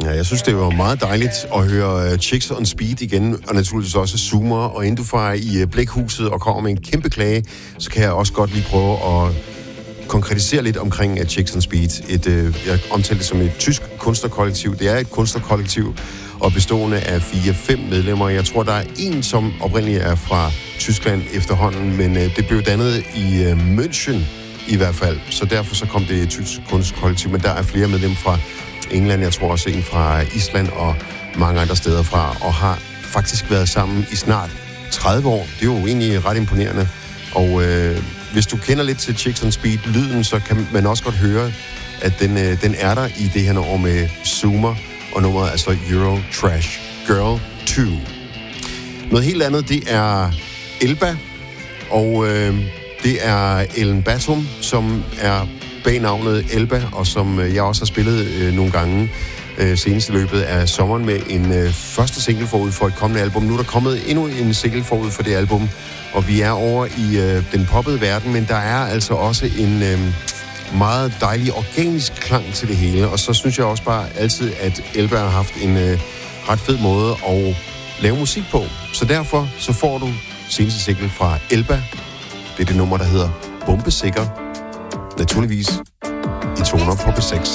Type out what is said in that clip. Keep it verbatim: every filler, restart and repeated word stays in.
Ja, jeg synes, det var meget dejligt at høre uh, Chicks on Speed igen, og naturligvis også Zoomer. Og inden du farer i uh, Blækhuset og kommer med en kæmpe klage, så kan jeg også godt lige prøve at konkretisere lidt omkring uh, Chicks on Speed. Et, uh, jeg omtalte det som et tysk kunstnerkollektiv. Det er et kunstnerkollektiv, og bestående af fire-fem medlemmer. Jeg tror, der er en, som oprindeligt er fra Tyskland efterhånden, men uh, det blev dannet i uh, München i hvert fald. Så derfor så kom det et tysk kunstnerkollektiv, men der er flere medlemmer fra England, jeg tror også en fra Island og mange andre steder fra, og har faktisk været sammen i snart tredive år. Det er jo egentlig ret imponerende. Og øh, hvis du kender lidt til Chicks on Speed, lyden, så kan man også godt høre, at den, øh, den er der i det her nummer med Zoomer, og nummeret er så Euro Trash Girl to. Noget helt andet, det er Elba, og øh, det er Ellen Batum, som er bag navnet Elba, og som jeg også har spillet øh, nogle gange øh, senest i løbet af sommeren med en øh, første single forud for et kommende album. Nu er der kommet endnu en single forud for det album, og vi er over i øh, den poppede verden, men der er altså også en øh, meget dejlig organisk klang til det hele, og så synes jeg også bare altid, at Elba har haft en øh, ret fed måde at lave musik på. Så derfor så får du seneste single fra Elba. Det er det nummer, der hedder Bombesikker. Naturligvis i toner på P seks.